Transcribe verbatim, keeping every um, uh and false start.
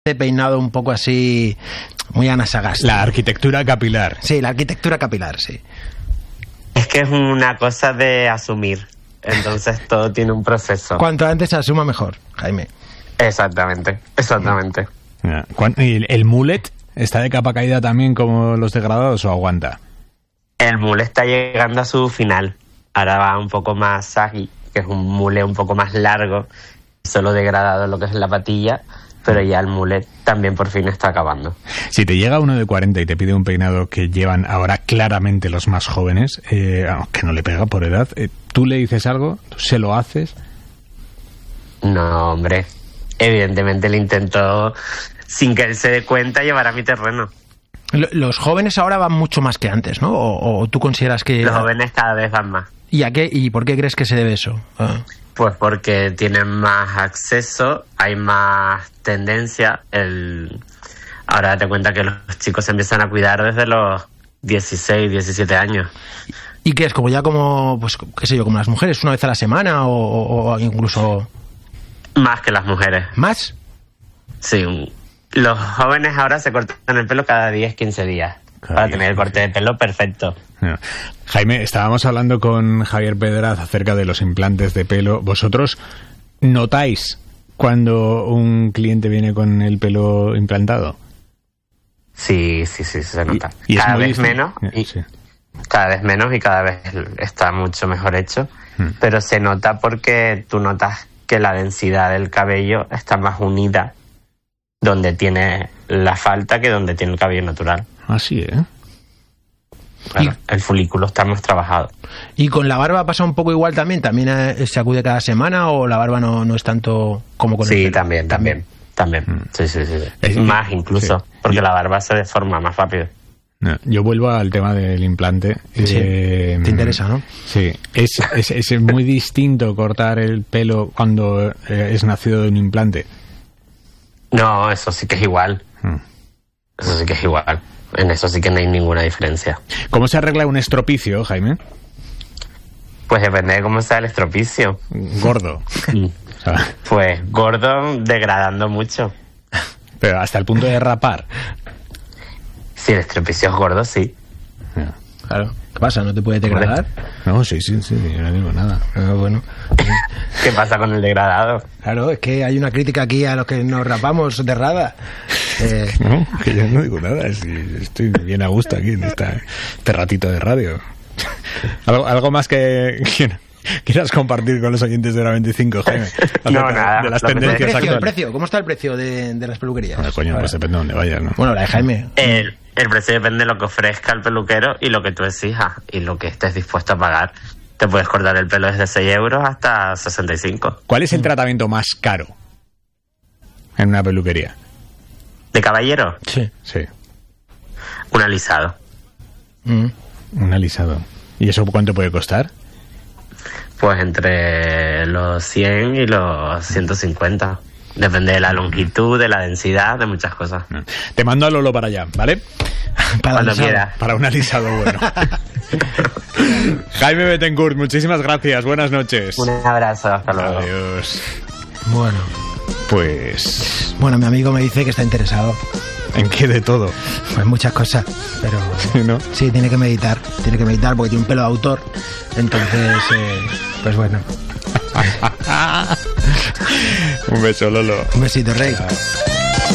de peinado un poco así, muy Ana Sagasti. La arquitectura capilar. Sí, la arquitectura capilar, sí. Es que es una cosa de asumir. Entonces todo tiene un proceso. Cuanto antes se asuma mejor, Jaime. Exactamente, exactamente. ¿Y el mullet está de capa caída también como los degradados o aguanta? El mullet está llegando a su final. Ahora va un poco más saggy, que es un mullet un poco más largo, solo degradado lo que es la patilla, pero ya el mullet también por fin está acabando. Si te llega uno de cuarenta y te pide un peinado que llevan ahora claramente los más jóvenes, eh, que no le pega por edad, eh, ¿tú le dices algo? ¿Se lo haces? No, hombre. Evidentemente le intento, sin que él se dé cuenta, llevar a mi terreno. Los jóvenes ahora van mucho más que antes, ¿no? ¿O, o tú consideras que...? Los jóvenes cada vez van más. ¿Y a qué y por qué crees que se debe eso? Ah. Pues porque tienen más acceso, hay más tendencia. El... Ahora date cuenta que los chicos se empiezan a cuidar desde los dieciséis, diecisiete años. ¿Y qué es? ¿Como ya como, pues qué sé yo, como las mujeres, una vez a la semana o, o incluso...? Más que las mujeres. ¿Más? Sí, los jóvenes ahora se cortan el pelo cada diez, quince días. Cada para diez, tener el corte de pelo perfecto. No. Jaime, estábamos hablando con Javier Pedraz acerca de los implantes de pelo. ¿Vosotros notáis cuando un cliente viene con el pelo implantado? Sí, sí, sí, se nota. Y, y cada vez distinto. menos y sí. cada vez menos y cada vez está mucho mejor hecho. Hmm. Pero se nota porque tú notas que la densidad del cabello está más unida donde tiene la falta que donde tiene el cabello natural. Así, ¿eh? Claro, el folículo está más trabajado. ¿Y con la barba pasa un poco igual también? ¿También se acude cada semana o la barba no, no es tanto como con sí, el pelo? también, también, también. Mm. Sí, sí, sí. Es más incluso, sí. Porque sí. La barba se deforma más rápido. No, yo vuelvo al tema del implante. Sí, eh, te interesa, ¿no? Sí, es, es, es muy distinto cortar el pelo cuando eh, es nacido de un implante. No, eso sí que es igual. Hmm. Eso sí que es igual. En eso sí que no hay ninguna diferencia. ¿Cómo se arregla un estropicio, Jaime? Pues depende de cómo sea el estropicio. Gordo. Pues gordo, degradando mucho. Pero hasta el punto de rapar. Si el estropicio es gordo, sí. Yeah. Claro. ¿Qué pasa? ¿No te puede degradar? No, sí, sí, sí. Yo no digo nada. Ah, bueno. ¿Qué pasa con el degradado? Claro, es que hay una crítica aquí a los que nos rapamos de rada. Eh... No, que yo no digo nada. Sí, estoy bien a gusto aquí en esta, este ratito de radio. ¿Algo, algo más que quieras compartir con los oyentes de la veinticinco, Jaime? No, nada. De las tendencias el precio, actuales. El precio, ¿cómo está el precio de, de las peluquerías? Bueno, coño, pues depende de dónde vayas, ¿no? Bueno, la de Jaime. El, el precio depende de lo que ofrezca el peluquero y lo que tú exijas y lo que estés dispuesto a pagar. Te puedes cortar el pelo desde seis euros hasta sesenta y cinco. ¿Cuál es el tratamiento más caro en una peluquería? ¿De caballero? Sí. Sí. Un alisado. Mm. Un alisado. ¿Y eso cuánto puede costar? Pues entre los cien y los ciento cincuenta. Depende de la longitud, de la densidad, de muchas cosas. Te mando a Lolo para allá, ¿vale? Para Cuando quieras. Para un alisado bueno. Jaime Bettencourt, muchísimas gracias. Buenas noches. Un abrazo. Hasta luego. Adiós. Bueno. Pues... Bueno, mi amigo me dice que está interesado. ¿En qué de todo? Pues muchas cosas, pero... Sí, ¿no? Sí, tiene que meditar. Tiene que meditar porque tiene un pelo de autor. Entonces, eh, pues bueno. Un beso, Lolo. Un besito, Rey. Chao.